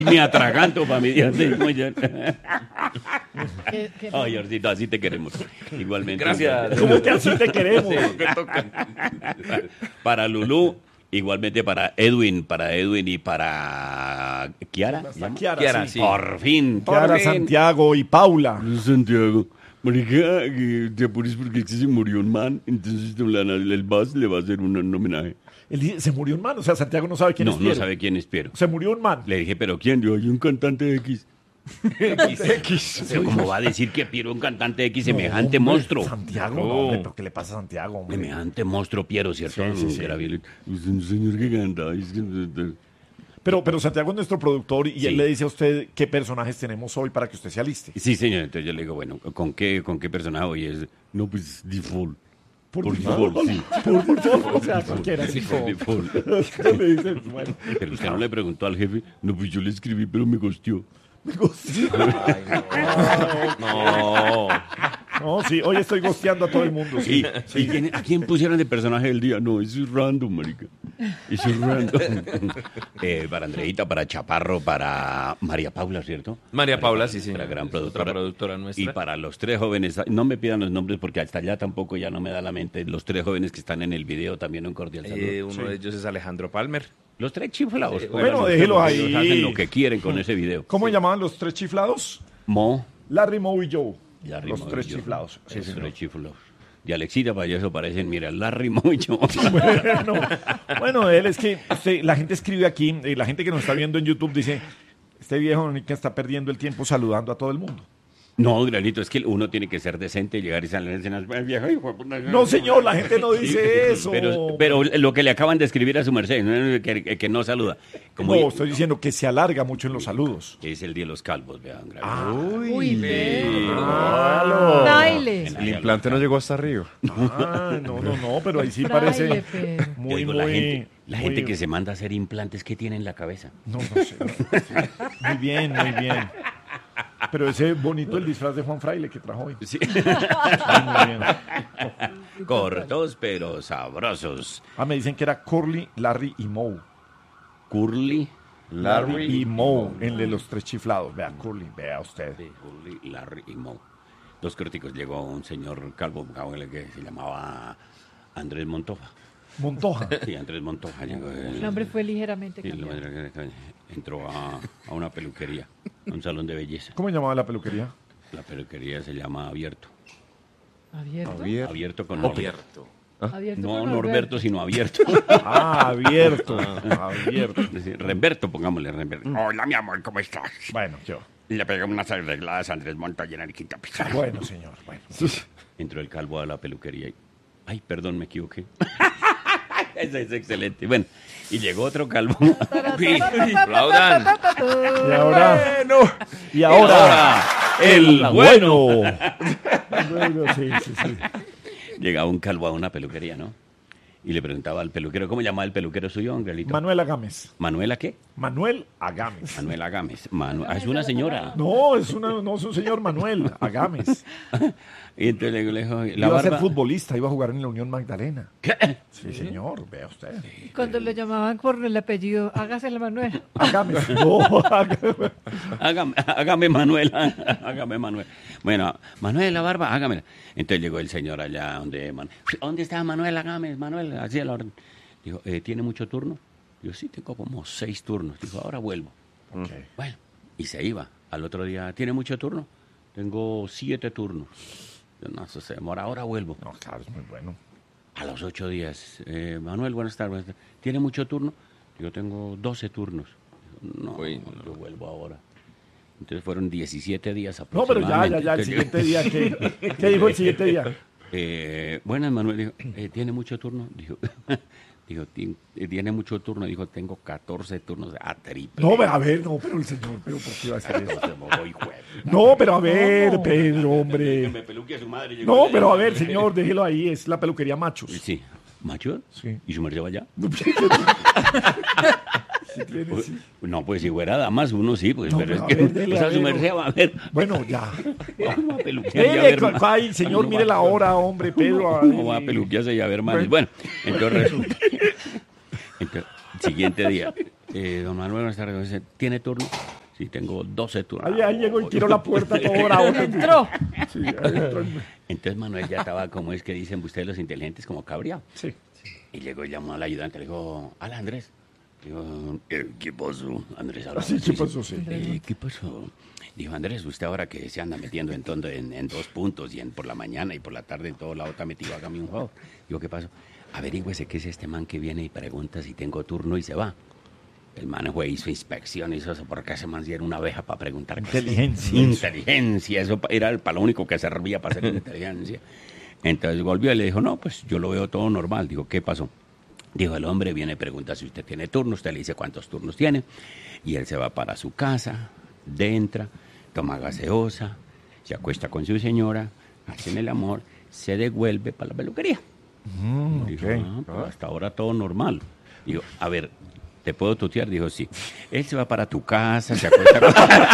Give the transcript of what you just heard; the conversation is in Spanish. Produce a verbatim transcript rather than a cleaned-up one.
Me atraganto para mi día seis. Ay, Orcito, así te queremos. Igualmente. Gracias. ¿Cómo que así te queremos? Para Lulú, igualmente para Edwin, para Edwin y para Kiara. ¿se llama? Kiara, Kiara, sí. sí. Por fin, por Kiara, fin. Santiago y Paula. Santiago, marica, que te apures porque es que se murió un man, entonces el bus le va a hacer un, un homenaje. Él dice, se murió un man, o sea, Santiago no sabe quién No, es no Piero. sabe quién es Piero. Se murió un man. Le dije, ¿pero quién? Yo, hay un cantante X. X. Pero ¿cómo va a decir que Piero es un cantante X, semejante No, hombre, monstruo? Santiago, No. no, hombre, ¿pero qué le pasa a Santiago, hombre? Semejante monstruo Piero, ¿cierto? Sí, sí, sí. Era bien- es un señor que canta. es que- Pero, pero Santiago es nuestro productor y Sí. él le dice a usted qué personajes tenemos hoy para que usted se aliste. Sí, señor. Entonces yo le digo, bueno, ¿con qué, con qué personaje hoy es? No, pues default. Por, Por favor, default, sí. por, por favor, o sea, cualquiera. Sí, Sí, por default. le dice, bueno, Pero usted no le preguntó al jefe. No, pues yo le escribí, pero me gosteó. me gustó. No. No, sí, hoy estoy gosteando a todo el mundo. Sí, ¿Y, ¿y quién- a quién pusieron de personaje del día? No, eso es random, marica. Eso es random. Eh, para Andreita, para Chaparro, para María Paula, ¿cierto? María Paula, sí, sí. La gran Es otra productora. productora nuestra. Y para los tres jóvenes, no me pidan los nombres porque hasta allá tampoco ya no me da la mente. Los tres jóvenes que están en el video también un cordial saludo. Eh, uno de ellos es Alejandro Palmer. Los tres chiflados. Sí, bueno, Oigan, déjelo ustedes, ahí. ellos hacen lo que quieren con ese video. ¿Cómo llamaban los tres chiflados? Mo, Larry, Moe y Joe. y Larry los Mo y tres yo. chiflados. Sí, Los señor. tres chiflados. Y Alexita para eso parecen, mira, Larry Mo y yo. Bueno, bueno, él es que usted- la gente escribe aquí, y la gente que nos está viendo en YouTube dice, este viejo que está perdiendo el tiempo saludando a todo el mundo. No, Granito, es que uno tiene que ser decente y llegar y salir en escenas. "Ay, viejo, hijo de puta". No, señor, la gente no dice eso. Pero, pero lo que le acaban de escribir a su merced, ¿no? que, que no saluda. Como No, estoy diciendo que se alarga mucho en los saludos. es el día de los calvos, vean. Granito. Ah, Uy, ve. Claro. Bailes. El implante no llegó hasta arriba. Ah, no, no, no, pero ahí sí Fraile, parece pero. Yo muy, digo, muy... la gente, la muy- gente que se manda a hacer implantes, ¿qué tiene en la cabeza? No, no sé. Muy bien, muy bien. Pero ese bonito el disfraz de Juan Fraile que trajo hoy. Sí. Ay, muy bien. Cortos pero sabrosos. Ah, me dicen que era Curly, Larry y Moe. Curly. Larry y Moe, el de los tres chiflados. Vea, Curly, vea usted. Sí, Curly, Larry y Mo. Dos críticos. Llegó un señor calvo que se llamaba Andrés Montoja. Montoja. Sí, Andrés Montoja llegó. El nombre fue ligeramente Sí, lo- cambiado. entró a, a una peluquería, a un salón de belleza. ¿Cómo llamaba la peluquería? La peluquería se llama Abierto. Abierto. Abierto con Norberto. Abierto. Abierto No con Norberto, sino Abierto. Ah, abierto. Abierto. Es decir, Remberto, pongámosle Remberto. Hola, mi amor, ¿cómo estás? Bueno, yo. Le pegó unas arregladas a Andrés Montoya en el quinta Pizarro. Bueno, señor. Bueno. Entró el calvo a la peluquería y... Ay, perdón, me equivoqué. Ese es excelente. Bueno, y llegó otro calvo. Aplaudan. Y ahora. Y ahora. el Bueno. Bueno, sí, sí, sí. Llegaba un calvo a una peluquería, ¿no? Y le preguntaba al peluquero, ¿cómo llamaba el peluquero suyo, Angelito? Manuela Gámez. ¿Manuela qué? Manuel Agames. Manuela Gámez. Manu- ah, es una señora. No, es, una, no es un señor Manuel Agames. Y entonces le dijo, la Iba a ser barba... futbolista, iba a jugar en la Unión Magdalena. ¿Qué? Sí, señor, vea usted. Cuando le llamaban por el apellido, hágase la Manuel. Agames. No, Agames. Hágame, hágame Manuela, hágame Manuel. Bueno, Manuel, la barba, hágamela. Entonces llegó el señor allá donde... Man- ¿Dónde está Manuel Hágame? Manuel, así a la orden. Dijo, eh, ¿tiene mucho turno? Dijo, sí, tengo como seis turnos. Dijo, ahora vuelvo. Ok. Bueno, y se iba. Al otro día, ¿tiene mucho turno? Tengo siete turnos. Yo, no, eso se demora, ahora vuelvo. No, claro, es muy bueno. A los ocho días, eh, Manuel, buenas tardes. buenas tardes. ¿Tiene mucho turno? Yo tengo doce turnos. Dijo, no, Uy, no. yo vuelvo ahora. Entonces fueron diecisiete días No, pero ya, ya, ya, el aproximadamente. siguiente día, ¿qué, ¿qué dijo el siguiente día? Eh, buenas, Manuel. Dijo, eh, ¿tiene mucho turno? Dijo, dijo "Tien- eh, ¿tiene mucho turno? Dijo, tengo catorce turnos a triple. No, pero a ver, no, pero el señor, pero ¿por qué iba a hacer eso? Entonces, voy, jueves. No, pero a ver, Pedro, hombre. Que me peluque a su madre. llegó No, ella. pero a ver, señor, déjelo ahí, es la peluquería Machos. Sí. ¿Macho? Sí. ¿Y su merced va allá? Sí tiene, sí. No, pues si fuera damas, uno sí, pues, No, pero es pero a que, ver, dele, o sea, a su ver. merced va a ver. Bueno, ya. Va a peluquear y a Dele, ver cu- más. ay, señor, No mire va- la hora, hombre, Pedro. ay. No va a peluquearse y a ver más. Bueno, entonces resulta- entonces, siguiente día, Eh, don Manuel, buenas tardes. Dice, ¿tiene turno? Sí, tengo doce turnos. Ahí, ahí llegó y tiró la puerta todo bravo. Entró. Sí, ahí entró. Entonces Manuel ya estaba, como es que dicen ustedes los inteligentes, como cabreado. Sí. Y llegó y llamó al ayudante, le dijo, hola Andrés. Dijo, eh, ¿qué pasó? Andrés habló. Sí, ¿qué pasó? Sí. Eh, ¿Qué pasó? Dijo, Andrés, usted ahora que se anda metiendo en, todo, en, en dos puntos y en por la mañana y por la tarde en todo lado está metido, hágame un favor. Digo, ¿qué pasó? Averígüese qué es este man que viene y pregunta si tengo turno y se va. El man fue, hizo inspección, hizo eso, porque ese man sí era una abeja para preguntar. Inteligencia. Inteligencia, eso era para lo único que servía para hacer inteligencia. Entonces volvió y le dijo, no, pues yo lo veo todo normal. Digo, ¿qué pasó? Dijo, el hombre viene y pregunta si usted tiene turno, usted le dice cuántos turnos tiene, y él se va para su casa, entra, toma gaseosa, se acuesta con su señora, hacen el amor, se devuelve para la peluquería. Mm, Dijo, ok. ah, pues hasta ahora todo normal. Digo, a ver, ¿te puedo tutear? Dijo, sí. Él se va para tu casa, se acuesta con...